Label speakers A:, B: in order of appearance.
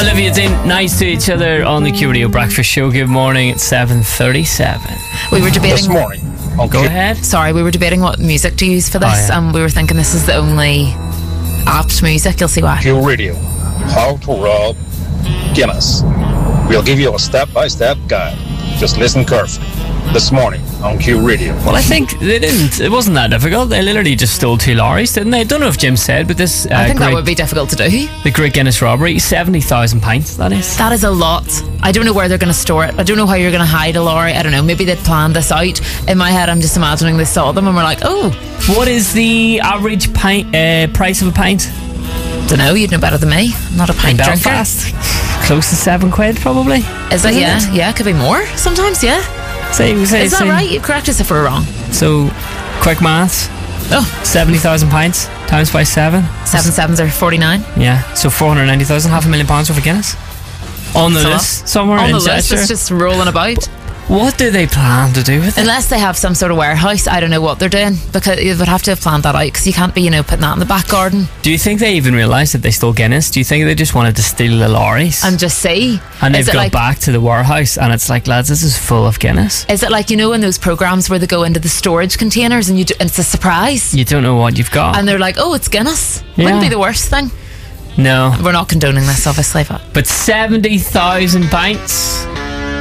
A: Olivia Dean, nice to each other on the Q Radio Breakfast Show. Good morning. It's 7:37.
B: We were debating
C: This morning. Okay.
A: Go ahead.
B: Sorry, we were debating what music to use for this, and we were thinking this is the only apt music. You'll see why.
C: Q Radio. How to rob Guinness. We'll give you a step-by-step guide. Just listen carefully. This morning on Q Radio.
A: Well, I think they didn't. It wasn't that difficult. They literally just stole 2 lorries, didn't they? I don't know if Jim said, but this.
B: I think that would be difficult to do.
A: The Great Guinness robbery, 70,000 pints. That is.
B: That is a lot. I don't know where they're going to store it. I don't know how you're going to hide a lorry. I don't know. Maybe they'd planned this out. In my head, I'm just imagining they saw them and were like, "Oh,
A: What is the average price of a pint?
B: don't know. You'd know better than me. I'm not a pint
A: In
B: drinker.
A: Belfast, close to £7, probably.
B: Is it?
A: Isn't
B: Yeah,
A: it?
B: yeah. It could be more sometimes. Yeah.
A: Say,
B: Is that right? You correct us if we're wrong.
A: So, quick maths.
B: Oh,
A: 70,000 pints times by 7.
B: 7 sevens are 49.
A: Yeah, so 490,000, £500,000 worth of Guinness. On the
B: That's a lot.
A: list somewhere
B: On
A: in
B: the list,
A: Chester.
B: it's just rolling about.
A: What do they plan to do with it?
B: Unless they have some sort of warehouse, I don't know what they're doing, because you would have to have planned that out, because you can't be, putting that in the back garden
A: Do you think they even realised that they stole Guinness? Do you think they just wanted to steal the lorries?
B: and just see.
A: And they've
B: Is it
A: got
B: like,
A: back to the warehouse and it's like, lads, this is full of Guinness.
B: Is it like, in those programs where they go into the storage containers and it's a surprise?
A: You don't know what you've got.
B: And they're like, oh, it's Guinness.
A: Yeah.
B: Wouldn't be the worst thing.
A: No.
B: We're not condoning this, obviously, but
A: But 70,000 pints.